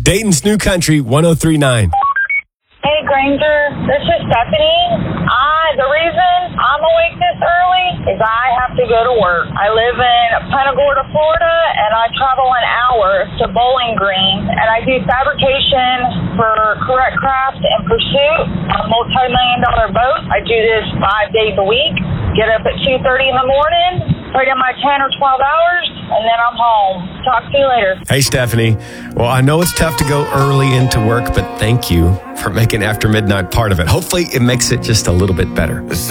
Dayton's New Country 1039. Hey, Granger. This is Stephanie. The reason I'm awake this early is I have to go to work. I live in Punta Gorda, Florida, and I travel an hour to Bowling Green, and I do fabrication for Correct Craft and Pursuit, a multi-million-dollar boat. I do this 5 days a week. Get up at 2:30 in the morning, put in my 10 or 12 hours, and then I'm home. Talk to you later. Hey, Stephanie. Well, I know it's tough to go early into work, but thank you for making After Midnight part of it. Hopefully, it makes it just a little bit better.